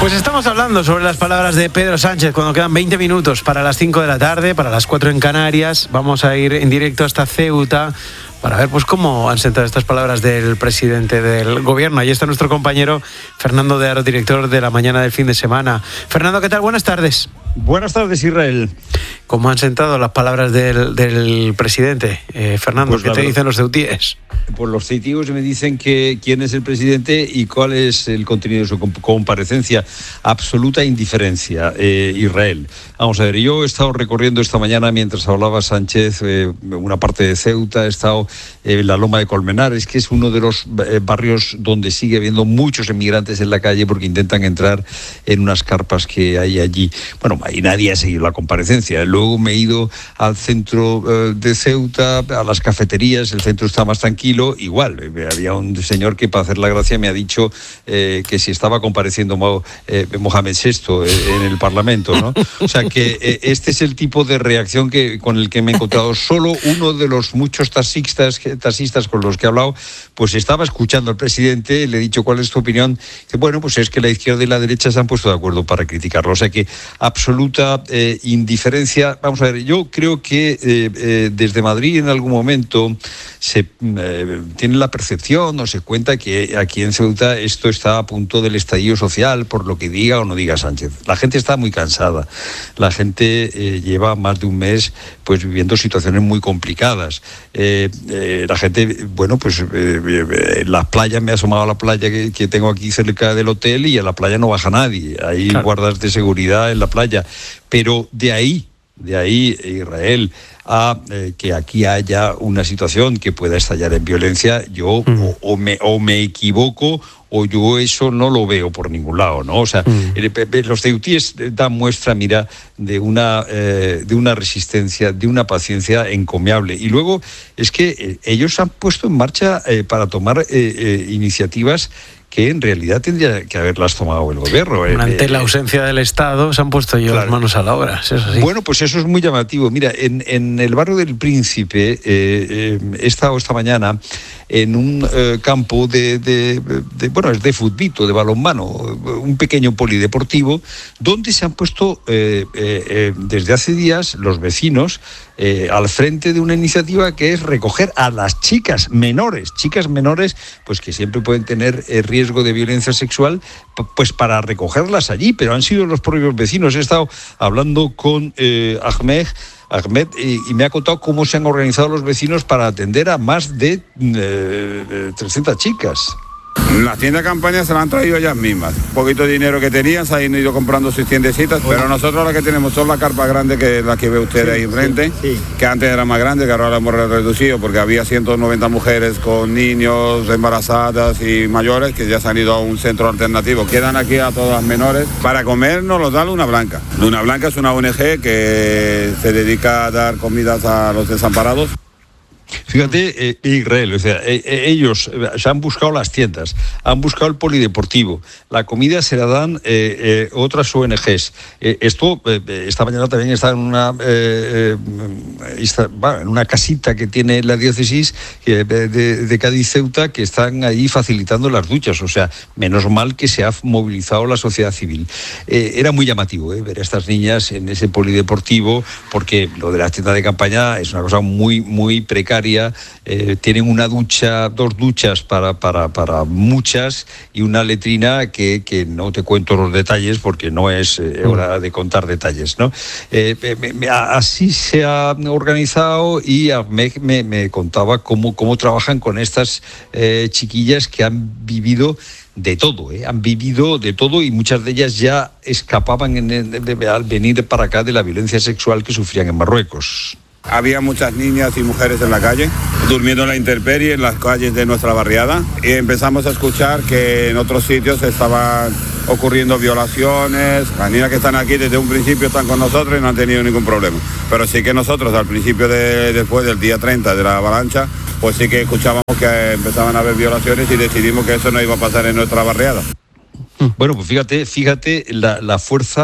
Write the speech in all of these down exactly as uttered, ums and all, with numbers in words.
Pues estamos hablando sobre las palabras de Pedro Sánchez cuando quedan veinte minutos para las cinco de la tarde, para las cuatro en Canarias. Vamos a ir en directo hasta Ceuta para ver pues cómo han sentado estas palabras del presidente del gobierno. Ahí está nuestro compañero Fernando de Aro, director de La Mañana del Fin de Semana. Fernando, ¿qué tal? Buenas tardes. Buenas tardes, Israel. ¿Cómo han sentado las palabras del, del presidente? Eh, Fernando, pues ¿qué te verdad, dicen los ceutíes? Pues los ceutíes me dicen que quién es el presidente y cuál es el contenido de su comparecencia. Absoluta indiferencia, eh, Israel. Vamos a ver, yo he estado recorriendo esta mañana mientras hablaba Sánchez eh, una parte de Ceuta, he estado en eh, la Loma de Colmenares, que es uno de los eh, barrios donde sigue habiendo muchos emigrantes en la calle porque intentan entrar en unas carpas que hay allí. Bueno, ahí nadie ha seguido la comparecencia. Luego me he ido al centro eh, de Ceuta, a las cafeterías, el centro está más tranquilo. Igual, eh, había un señor que para hacer la gracia me ha dicho eh, que si estaba compareciendo Mo, eh, Mohamed sexto eh, en el Parlamento, ¿no? O sea que eh, este es el tipo de reacción que, con el que me he encontrado. Solo uno de los muchos taxistas, taxistas con los que he hablado, pues estaba escuchando al presidente, le he dicho cuál es tu opinión. Dice, bueno, pues es que la izquierda y la derecha se han puesto de acuerdo para criticarlo. O sea que absoluta eh, indiferencia. Vamos a ver, yo creo que eh, eh, desde Madrid en algún momento se eh, tiene la percepción o se cuenta que aquí en Ceuta esto está a punto del estallido social por lo que diga o no diga Sánchez. La gente está muy cansada. La gente eh, lleva más de un mes pues viviendo situaciones muy complicadas. Eh, eh, la gente, bueno, pues eh, en las playas, me he asomado a la playa que, que tengo aquí cerca del hotel y a la playa no baja nadie. Hay claro. guardas de seguridad en la playa. Pero de ahí, de ahí, Israel, a eh, que aquí haya una situación que pueda estallar en violencia, yo mm. o, o, me, o me equivoco o yo eso no lo veo por ningún lado, ¿no? O sea, mm. los ceutíes dan muestra, mira, de una, eh, de una resistencia, de una paciencia encomiable. Y luego es que eh, ellos han puesto en marcha eh, para tomar eh, eh, iniciativas que en realidad tendría que haberlas tomado el gobierno. Ante eh, la ausencia del Estado se han puesto ellos claro. manos a la obra, ¿es así? Bueno, pues eso es muy llamativo. Mira, en, en el barrio del Príncipe eh, eh, he estado esta mañana en un eh, campo de, de, de, bueno, es de futbito, de balonmano, un pequeño polideportivo, donde se han puesto eh, eh, eh, desde hace días los vecinos eh, al frente de una iniciativa que es recoger a las chicas menores, chicas menores, pues que siempre pueden tener eh, riesgo de violencia sexual, pues para recogerlas allí, pero han sido los propios vecinos. He estado hablando con eh, Ahmed, Ahmed y, y me ha contado cómo se han organizado los vecinos para atender a más de eh, trescientas chicas. Las tiendas de campaña se las han traído ellas mismas. Un poquito de dinero que tenían, se han ido comprando sus tiendecitas, pero nosotros lo que tenemos son las carpas grandes, que las que ve usted sí, ahí enfrente, sí, sí. que antes eran más grandes, que ahora las hemos reducido, porque había ciento noventa mujeres con niños, embarazadas y mayores, que ya se han ido a un centro alternativo. Quedan aquí a todas las menores. Para comer nos los da Luna Blanca. Luna Blanca es una O N G que se dedica a dar comidas a los desamparados. Fíjate, eh, Israel, o sea, eh, eh, ellos se han buscado las tiendas, han buscado el polideportivo, la comida se la dan eh, eh, otras O N Ges. Eh, esto, eh, esta mañana también está en una, eh, está, bueno, en una casita que tiene la diócesis eh, de, de Cádiz Ceuta, que están ahí facilitando las duchas. O sea, menos mal que se ha movilizado la sociedad civil. Eh, era muy llamativo eh, ver a estas niñas en ese polideportivo, porque lo de las tiendas de campaña es una cosa muy, muy precaria. Eh, tienen una ducha, dos duchas para, para, para muchas y una letrina que, que no te cuento los detalles porque no es eh, hora de contar detalles, ¿no? Eh, me, así se ha organizado y me, me, me contaba cómo, cómo trabajan con estas eh, chiquillas que han vivido de todo, ¿eh? han vivido de todo y muchas de ellas ya escapaban en, en, en, al venir para acá de la violencia sexual que sufrían en Marruecos. Había muchas niñas y mujeres en la calle, durmiendo en la intemperie en las calles de nuestra barriada, y empezamos a escuchar que en otros sitios estaban ocurriendo violaciones. Las niñas que están aquí desde un principio están con nosotros y no han tenido ningún problema. Pero sí que nosotros al principio, de, después del día treinta de la avalancha, pues sí que escuchábamos que empezaban a haber violaciones y decidimos que eso no iba a pasar en nuestra barriada. Bueno, pues fíjate, fíjate la, la fuerza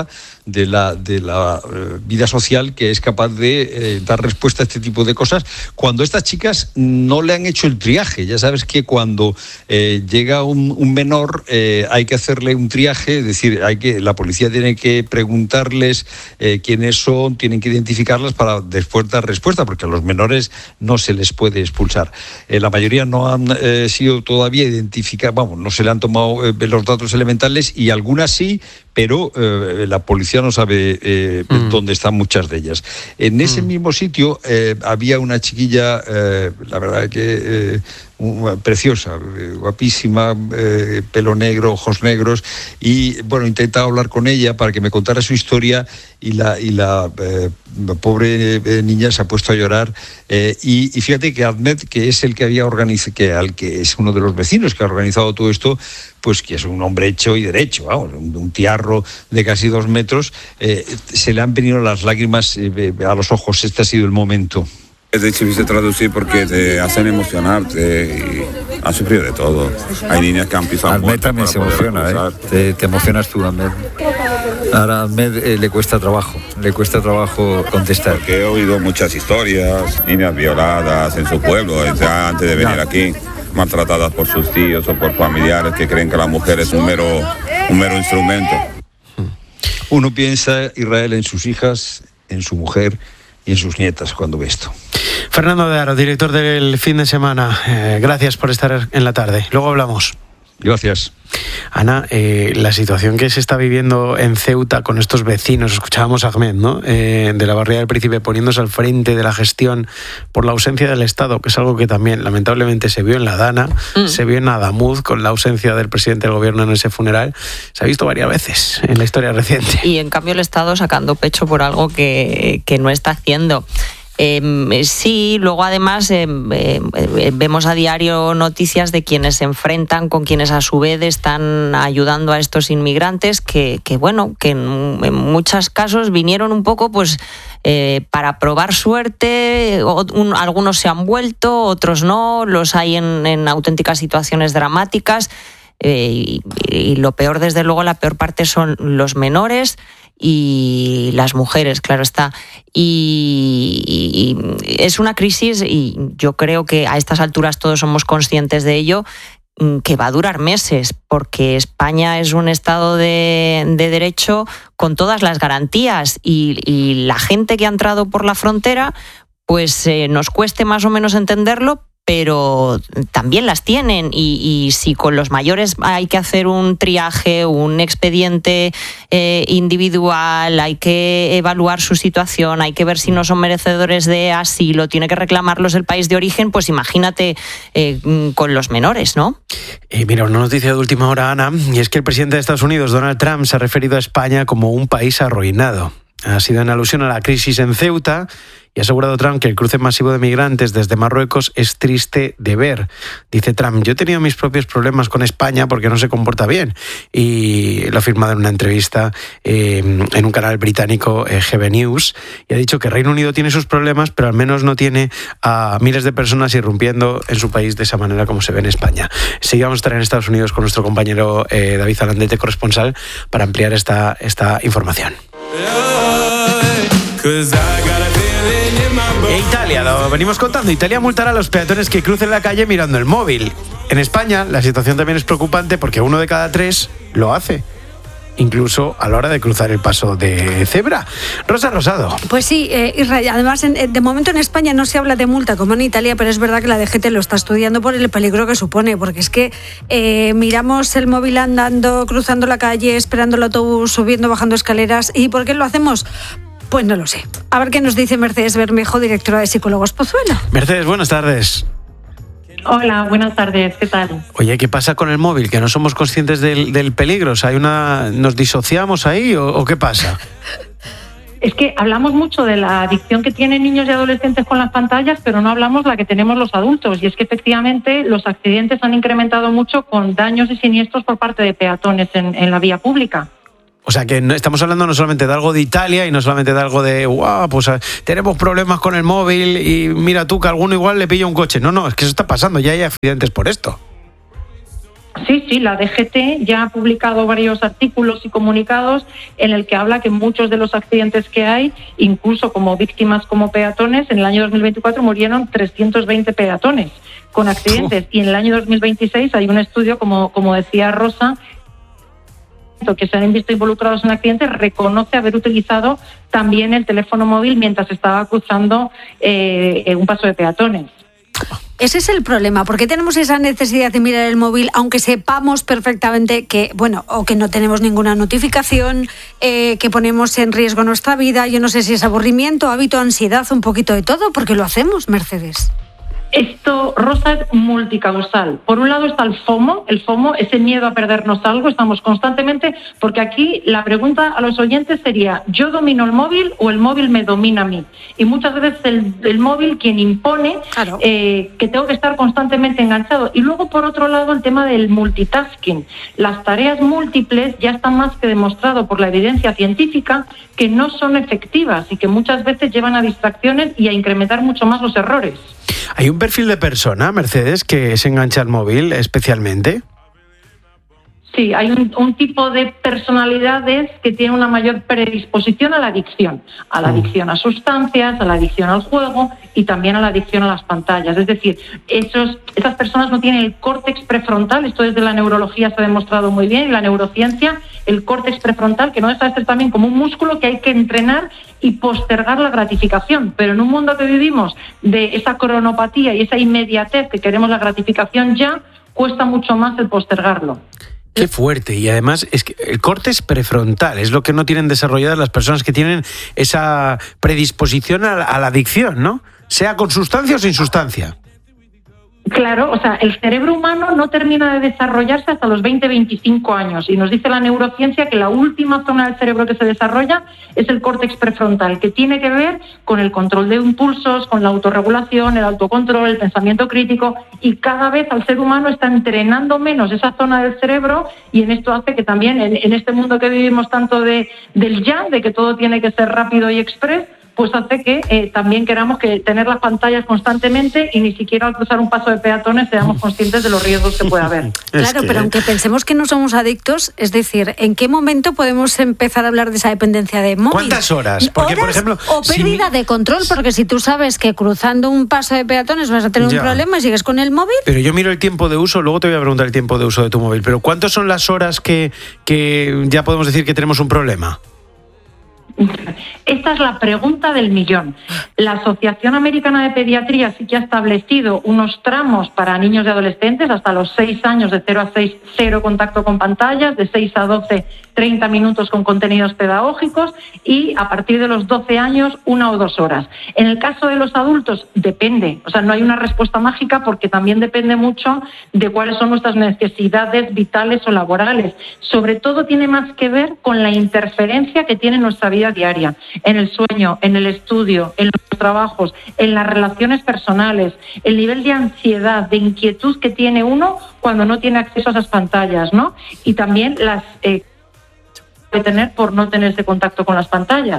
de la, de la eh, vida social que es capaz de eh, dar respuesta a este tipo de cosas cuando estas chicas no le han hecho el triaje. Ya sabes que cuando eh, llega un, un menor eh, hay que hacerle un triaje, es decir, hay que la policía tiene que preguntarles eh, quiénes son, tienen que identificarlas para después dar respuesta, porque a los menores no se les puede expulsar. Eh, la mayoría no han eh, sido todavía identificadas, vamos, no se le han tomado eh, los datos elementales y algunas sí, pero eh, la policía no sabe eh, mm. dónde están muchas de ellas. En ese mm. mismo sitio eh, había una chiquilla, eh, la verdad que eh, una, preciosa, eh, guapísima, eh, pelo negro, ojos negros, y bueno, he intentado hablar con ella para que me contara su historia y la, y la eh, pobre eh, niña se ha puesto a llorar eh, y, y fíjate que Ahmed, que es el que había organizado, que al que es uno de los vecinos que ha organizado todo esto, pues que es un hombre hecho y derecho, vamos, un, un tiarro de casi dos metros, eh, se le han venido las lágrimas eh, a los ojos. Este ha sido el momento. Es difícil traducir porque te hacen emocionarte y han sufrido de todo. Hay niñas que han pisado. Ahmed también se emociona, ¿eh? Te, te emocionas tú, Ahmed. Ahora a Ahmed eh, le cuesta trabajo, le cuesta trabajo contestar. Porque he oído muchas historias, niñas violadas en su pueblo, ya antes de venir aquí, maltratadas por sus tíos o por familiares que creen que la mujer es un mero, un mero instrumento. Uno piensa, Israel, en sus hijas, en su mujer y en sus nietas cuando ve esto. Fernando de Aro, director del Fin de Semana, eh, gracias por estar en la tarde. Luego hablamos. Gracias. Ana, eh, la situación que se está viviendo en Ceuta con estos vecinos, escuchábamos a Ahmed, ¿no? Eh, de la barriada del Príncipe, poniéndose al frente de la gestión por la ausencia del Estado, que es algo que también lamentablemente se vio en la Dana, mm. se vio en Adamuz con la ausencia del presidente del gobierno en ese funeral, se ha visto varias veces en la historia reciente. Y en cambio el Estado sacando pecho por algo que, que no está haciendo. Eh, sí, luego además eh, eh, vemos a diario noticias de quienes se enfrentan con quienes a su vez están ayudando a estos inmigrantes que, que bueno, que en, en muchos casos vinieron un poco pues eh, para probar suerte, o, un, algunos se han vuelto, otros no, los hay en, en auténticas situaciones dramáticas eh, y, y lo peor, desde luego, la peor parte son los menores y las mujeres, claro está. Y, y es una crisis, y yo creo que a estas alturas todos somos conscientes de ello, que va a durar meses, porque España es un Estado de, de derecho con todas las garantías y, y la gente que ha entrado por la frontera, pues eh, nos cueste más o menos entenderlo, pero también las tienen y, y si con los mayores hay que hacer un triaje, un expediente eh, individual, hay que evaluar su situación, hay que ver si no son merecedores de asilo, tiene que reclamarlos el país de origen, pues imagínate eh, con los menores, ¿no? Eh, mira, una noticia de última hora, Ana, y es que el presidente de Estados Unidos, Donald Trump, se ha referido a España como un país arruinado. Ha sido en alusión a la crisis en Ceuta y ha asegurado Trump que el cruce masivo de migrantes desde Marruecos es triste de ver. Dice Trump: yo he tenido mis propios problemas con España porque no se comporta bien. Y lo ha afirmado en una entrevista eh, en un canal británico, eh, G B News, y ha dicho que Reino Unido tiene sus problemas, pero al menos no tiene a miles de personas irrumpiendo en su país de esa manera como se ve en España. Seguimos a estar en Estados Unidos con nuestro compañero eh, David Zalandete, corresponsal, para ampliar esta, esta información. E Italia, lo venimos contando, Italia multará a los peatones que crucen la calle mirando el móvil. En España la situación también es preocupante porque uno de cada tres lo hace, incluso a la hora de cruzar el paso de cebra. Rosa Rosado. Pues sí, eh, Israel, además en, de momento en España no se habla de multa como en Italia, pero es verdad que la D G T lo está estudiando por el peligro que supone, porque es que eh, miramos el móvil andando, cruzando la calle, esperando el autobús, subiendo, bajando escaleras. ¿Y por qué lo hacemos? Pues no lo sé. A ver qué nos dice Mercedes Bermejo, directora de Psicólogos Pozuelo. Mercedes, buenas tardes. Hola, buenas tardes, ¿qué tal? Oye, ¿qué pasa con el móvil? ¿Que no somos conscientes del, del peligro? O sea, ¿hay una, ¿nos disociamos ahí o, o qué pasa? Es que hablamos mucho de la adicción que tienen niños y adolescentes con las pantallas, pero no hablamos la que tenemos los adultos. Y es que efectivamente los accidentes han incrementado mucho con daños y siniestros por parte de peatones en, en la vía pública. O sea, que no, estamos hablando no solamente de algo de Italia y no solamente de algo de, wow, pues tenemos problemas con el móvil y mira tú que a alguno igual le pilla un coche. No, no, es que eso está pasando, ya hay accidentes por esto. Sí, sí, la D G T ya ha publicado varios artículos y comunicados en el que habla que muchos de los accidentes que hay, incluso como víctimas como peatones, en el año dos mil veinticuatro murieron trescientos veinte peatones con accidentes. Y en el año dos mil veintiséis hay un estudio, como, como decía Rosa, que se han visto involucrados en accidentes, reconoce haber utilizado también el teléfono móvil mientras estaba cruzando eh, un paso de peatones. Ese es el problema. ¿Por qué tenemos esa necesidad de mirar el móvil, aunque sepamos perfectamente que, bueno, o que no tenemos ninguna notificación, eh, que ponemos en riesgo nuestra vida? Yo no sé si es aburrimiento, hábito, ansiedad, un poquito de todo, porque lo hacemos, Mercedes. Esto, Rosa, es multicausal. Por un lado está el FOMO, el FOMO, ese miedo a perdernos algo, estamos constantemente, porque aquí la pregunta a los oyentes sería, ¿yo domino el móvil o el móvil me domina a mí? Y muchas veces el, el móvil quien impone claro. eh, que tengo que estar constantemente enganchado. Y luego, por otro lado, el tema del multitasking. Las tareas múltiples ya están más que demostrado por la evidencia científica que no son efectivas y que muchas veces llevan a distracciones y a incrementar mucho más los errores. ¿Hay un perfil de persona, Mercedes, que se engancha al móvil especialmente? Sí, hay un, un tipo de personalidades que tienen una mayor predisposición a la adicción, a la adicción a sustancias, a la adicción al juego y también a la adicción a las pantallas. Es decir, esos, esas personas no tienen el córtex prefrontal, esto desde la neurología se ha demostrado muy bien, y la neurociencia, el córtex prefrontal, que no deja de ser también como un músculo que hay que entrenar y postergar la gratificación. Pero en un mundo que vivimos de esa cronopatía y esa inmediatez que queremos la gratificación ya, cuesta mucho más el postergarlo. Qué fuerte. Y además es que el córtex prefrontal es lo que no tienen desarrolladas las personas que tienen esa predisposición a la, a la adicción, ¿no? Sea con sustancia o sin sustancia. Claro, o sea, el cerebro humano no termina de desarrollarse hasta los veinte a veinticinco años y nos dice la neurociencia que la última zona del cerebro que se desarrolla es el córtex prefrontal, que tiene que ver con el control de impulsos, con la autorregulación, el autocontrol, el pensamiento crítico, y cada vez al ser humano está entrenando menos esa zona del cerebro, y en esto hace que también en, en este mundo que vivimos tanto de, del ya, de que todo tiene que ser rápido y express, pues hace que eh, también queramos que tener las pantallas constantemente y ni siquiera al cruzar un paso de peatones seamos conscientes de los riesgos que puede haber. Claro, que... pero aunque pensemos que no somos adictos, es decir, ¿en qué momento podemos empezar a hablar de esa dependencia de móvil? ¿Cuántas horas? Porque, ¿Horas por ejemplo, o pérdida si mi... de control? Porque si tú sabes que cruzando un paso de peatones vas a tener ya. un problema y sigues con el móvil... Pero yo miro el tiempo de uso, luego te voy a preguntar el tiempo de uso de tu móvil, pero ¿cuántas son las horas que, que ya podemos decir que tenemos un problema? Esta es la pregunta del millón. La Asociación Americana de Pediatría sí que ha establecido unos tramos para niños y adolescentes hasta los seis años, de cero a seis, cero contacto con pantallas, de seis a doce, treinta minutos con contenidos pedagógicos, y a partir de los doce años, una o dos horas. En el caso de los adultos, depende. O sea, no hay una respuesta mágica porque también depende mucho de cuáles son nuestras necesidades vitales o laborales. Sobre todo tiene más que ver con la interferencia que tiene nuestra vida diaria, en el sueño, en el estudio, en los trabajos, en las relaciones personales, el nivel de ansiedad, de inquietud que tiene uno cuando no tiene acceso a esas pantallas, ¿no? Y también las eh, que tener por no tener ese contacto con las pantallas.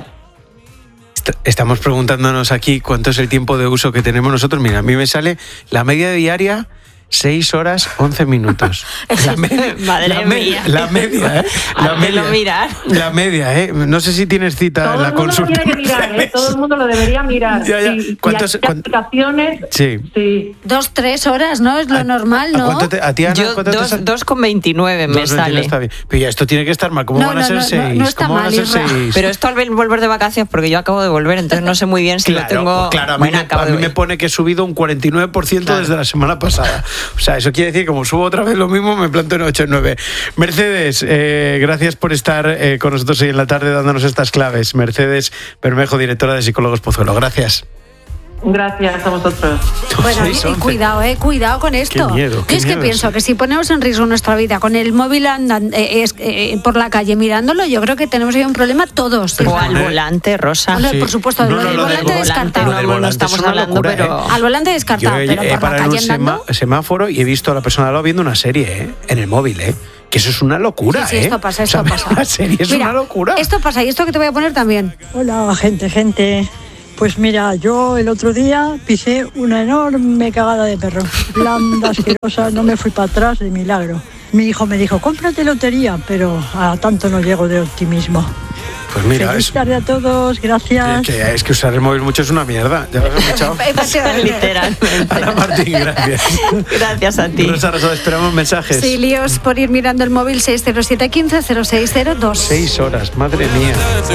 Estamos preguntándonos aquí cuánto es el tiempo de uso que tenemos nosotros. Mira, a mí me sale la media diaria seis horas once minutos. La media, Madre la me, mía. La media, ¿eh? La media, mirar. La media, ¿eh? No sé si tienes cita todo en la consulta. Todo el mundo lo tiene que mirar, ¿eh? Todo el mundo lo debería mirar. Ya, ya. Sí. ¿Cuántos, y hay aplicaciones... Sí. sí. Dos, tres horas, ¿no? Es lo ¿A, normal, ¿no? ¿A cuánto te, a ti, Ana, Yo ¿cuánto dos, te sale? dos con veintinueve me sale. Está bien. Pero ya esto tiene que estar mal. ¿Cómo No, van a no, ser no, seis? no, no está ¿Cómo van a mal, ser Isra. seis? Pero esto al volver de vacaciones, porque yo acabo de volver, entonces no sé muy bien si Claro, lo tengo... claro, a mí, bueno, me, acabo a de mí me oír. pone que he subido un cuarenta y nueve por ciento Claro. desde la semana pasada. O sea, eso quiere decir que como subo otra vez lo mismo, me planto en ocho o nueve. Mercedes, eh, gracias por estar eh, con nosotros hoy en la tarde dándonos estas claves. Mercedes Bermejo, directora de Psicólogos Pozuelo. Gracias. Gracias a vosotros. Bueno, seis, y, y once. cuidado, eh, cuidado con esto. Qué miedo, qué Yo es que miedo, pienso sí. que si ponemos en riesgo nuestra vida con el móvil andan, eh, es, eh, por la calle mirándolo, yo creo que tenemos ahí un problema todos. O al volante, Rosa. Bueno, Sí. por supuesto, No, lo no, del lo del volante volante, descartado. lo del No, no volante estamos es una hablando, locura, pero... ¿eh? Al volante descartado, Yo he, pero he por la parado en calle un andando... sema- semáforo y he visto a la persona al lado viendo una serie, ¿eh? En el móvil, ¿eh? Que eso es una locura, Sí, sí, ¿eh? esto pasa, O sea, esto pasa. Una serie es Mira, una locura. Esto pasa, y esto que te voy a poner también. Hola, gente, gente. Pues mira, yo el otro día pisé una enorme cagada de perro. Blanda, asquerosa, no me fui para atrás de milagro. mi hijo me dijo, cómprate lotería, pero a tanto no llego de optimismo. Pues mira, Feliz es, tarde a todos, gracias. que, que es que usar el móvil mucho es una mierda. Ya lo has escuchado. Literalmente. Ana Martín, gracias. Gracias a ti. Rosa Rosado, esperamos mensajes. Sí, líos por ir mirando el móvil seis cero siete uno cinco cero seis cero dos. Seis horas, madre mía.